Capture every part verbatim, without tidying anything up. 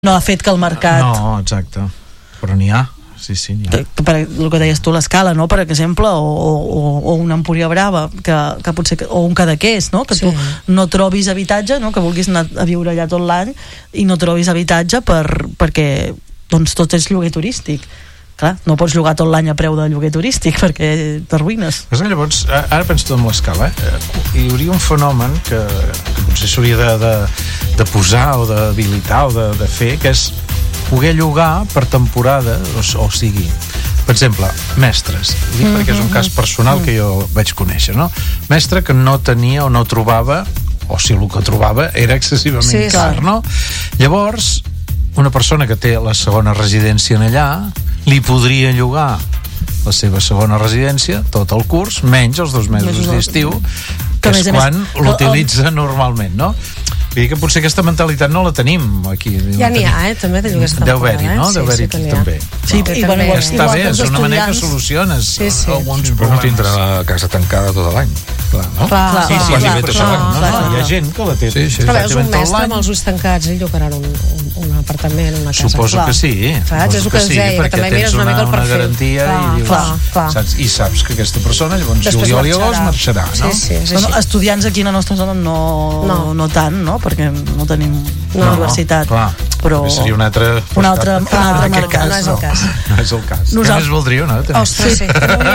no ha fet que el mercat... No, exacte, però n'hi ha. Sí, sí, que, que per el que deies tu, l'escala, no? Per exemple, o, o, o una Empúria Brava que, que potser, o un Cadaqués, no? Que sí. Tu no trobis habitatge, no? Que vulguis anar a viure allà tot l'any i no trobis habitatge per, perquè doncs tot és lloguer turístic. Clar, no pots llogar tot l'any a preu de lloguer turístic perquè t'arruïnes. Llavors, ara penso tot amb l'escala, eh? Hi hauria un fenomen que, que potser s'hauria de, de, de posar o d'habilitar o de, de fer, que és poder llogar per temporada, o, o sigui, per exemple, mestres. Ho dic mm-hmm. perquè és un cas personal que jo vaig conèixer, no? Mestre que no tenia o no trobava, o si el que trobava era excessivament sí, car, sí. no? Llavors, una persona que té la segona residència en allà, li podria llogar la seva segona residència tot el curs, menys els dos mesos d'estiu, que, que és quan l'utilitza normalment, no? Vull dir que potser aquesta mentalitat no la tenim aquí. Ja n'hi ha, eh? També de lloguers temporada. Deu haver-hi, no? Deu haver-hi també. Sí, i bueno, igual, està bé, és una manera que soluciones sí, sí. alguns sí, però no tindrà la casa tancada tot l'any. Clar, no? Clar, clar, sí, sí, clar, clar, clar, clar, no, no, hi ha gent que la té. Sí, sí. Però veus un mestre amb els ulls tancats i llogaran un, un, un apartament, una casa. Suposo clar. que sí. Saps? És el que ens deia, que també mires una mica el perfil. Garantia clar, i, dius, clar, clar. Saps? I saps que aquesta persona llavors juliol i agost marxarà, no? Sí, sí, sí, bueno, estudiants aquí a la nostra zona no, no. no tant, no? Perquè no tenim una no, universitat, clar, però seria un altre un altre, un altre no, mercat. No és el cas. No és el cas. Nosaltres... Què més voldríeu, no? Ostres, sí.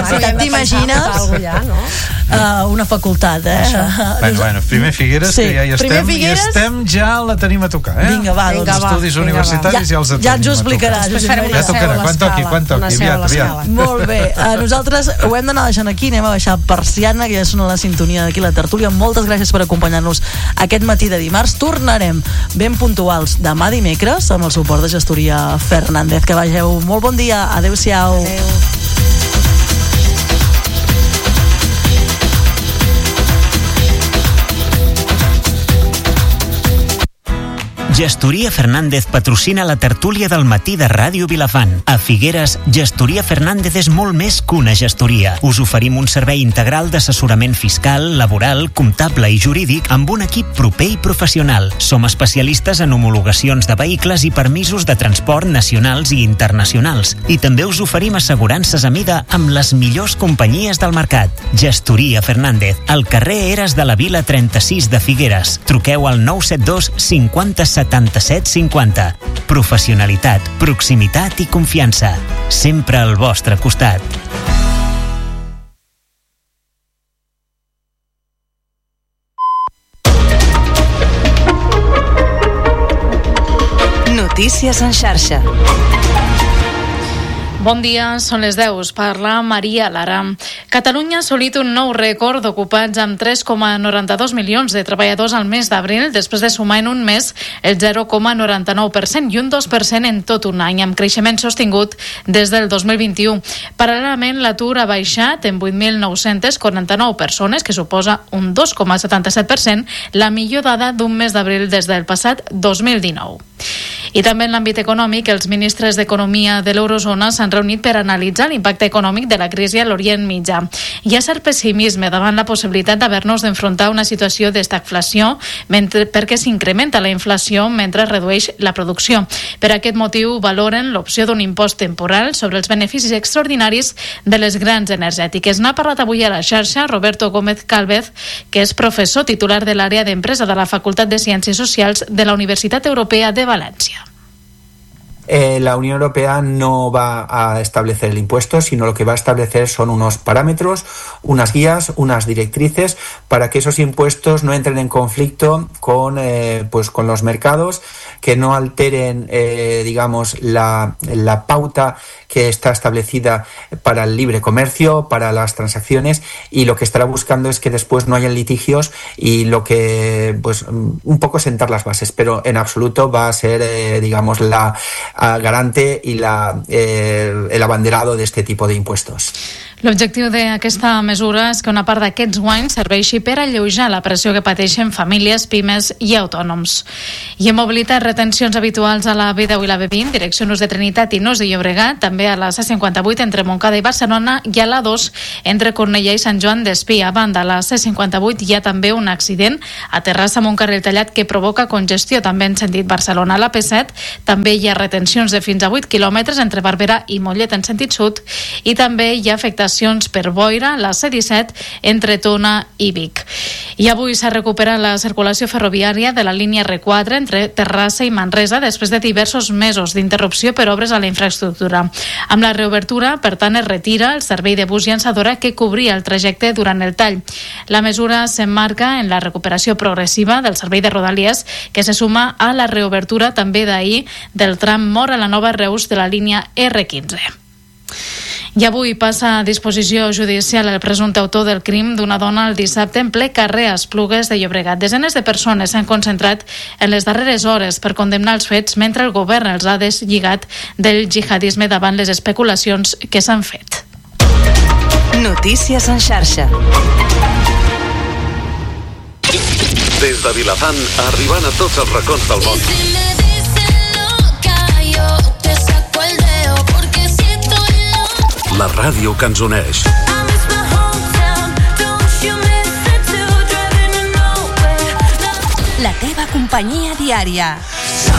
T'imagines no? uh, una facultat, eh? Bueno, bueno, primer Figueres, sí. que ja hi estem, Figueres... i estem, ja la tenim a tocar, eh? Vinga, va, doncs. Els estudis universitaris ja, ja els tenim. Ja ens ho explicaràs. Ja tocarà, quan toqui, quan toqui, aviat, aviat. Molt bé, uh, nosaltres ho hem d'anar deixant aquí, anem a baixar persiana, que ja sona la sintonia d'aquí la tertúlia. Moltes gràcies per acompanyar-nos aquest matí de dimarts. Tornarem ben puntuals demà dimecres amb el suport de Gestoria Fernández. Que vegeu molt bon dia. Adéu-siau. Adéu. Gestoria Fernández patrocina la tertúlia del matí de Ràdio Vilafant. A Figueres, Gestoria Fernández és molt més que una gestoria. Us oferim un servei integral d'assessorament fiscal, laboral, comptable i jurídic amb un equip proper i professional. Som especialistes en homologacions de vehicles i permisos de transport nacionals i internacionals. I també us oferim assegurances a mida amb les millors companyies del mercat. Gestoria Fernández, al carrer Eres de la Vila trenta-sis de Figueres. Truqueu al nou set dos cinquanta-set setanta-set cinquanta. Professionalitat, proximitat i confiança. Sempre al vostre costat. Notícies en xarxa. Bon dia, són les deu. Parla Maria Lara. Catalunya ha assolit un nou rècord d'ocupats amb tres coma noranta-dos milions de treballadors al mes d'abril, després de sumar en un mes el zero coma noranta-nou per cent i un dos per cent en tot un any, amb creixement sostingut des del dos mil vint-i-u. Paral·lelament, l'atur ha baixat en vuit mil nou-cents quaranta-nou persones, que suposa un dos coma setanta-set per cent, la millor dada d'un mes d'abril des del passat dos mil dinou. I també en l'àmbit econòmic, els ministres d'Economia de l'Eurozona s'han reunit per analitzar l'impacte econòmic de la crisi a l'Orient Mitjà. Hi ha cert pessimisme davant la possibilitat d'haver-nos d'enfrontar una situació d'estagflació mentre, perquè s'incrementa la inflació mentre redueix la producció. Per aquest motiu valoren l'opció d'un impost temporal sobre els beneficis extraordinaris de les grans energètiques. N'ha parlat avui a la xarxa Roberto Gómez Calvez, que és professor titular de l'àrea d'empresa de la Facultat de Ciències Socials de la Universitat Europea de València. Eh, la Unión Europea no va a establecer el impuesto, sino lo que va a establecer son unos parámetros, unas guías, unas directrices para que esos impuestos no entren en conflicto con, eh, pues con los mercados, que no alteren, eh, digamos, la, la pauta que está establecida para el libre comercio, para las transacciones, y lo que estará buscando es que después no haya litigios y lo que, pues, un poco sentar las bases, pero en absoluto va a ser, eh, digamos, la garante y la, eh, el abanderado de este tipo de impuestos. L'objectiu d'aquesta mesura és que una part d'aquests guanys serveixi per alleujar la pressió que pateixen famílies, pimes i autònoms. I en mobilitat, retencions habituals a la B deu i la B vint, direcció Nus de Trinitat i Nus de Llobregat, també a la C cinquanta-vuit entre Montcada i Barcelona i a la dos entre Cornellà i Sant Joan d'Espí. A banda, a la C cinquanta-vuit hi ha també un accident a Terrassa amb un carril tallat que provoca congestió també en sentit Barcelona. A la P set també hi ha retencions de fins a vuit quilòmetres entre Barberà i Mollet en sentit sud i també hi ha afectacions per boira, la C disset entre Tona i Vic. I avui s'ha recuperat la circulació ferroviària de la línia R quatre entre Terrassa i Manresa després de diversos mesos d'interrupció per obres a la infraestructura. Amb la reobertura, per tant, es retira el servei de bus llançadora que cobria el trajecte durant el tall. La mesura s'emmarca en la recuperació progressiva del servei de Rodalies que se suma a la reobertura també d'ahir del tram Móra la Nova Reus de la línia R quinze. I avui passa a disposició judicial el presumpte autor del crim d'una dona el dissabte en ple carrer a Esplugues de Llobregat. Desenes de persones s'han concentrat en les darreres hores per condemnar els fets mentre el govern els ha deslligat del jihadisme davant les especulacions que s'han fet. Notícies en xarxa. Des de Vilafant, arribant a tots els racons del món. La ràdio que ens uneix. La teva companyia diària.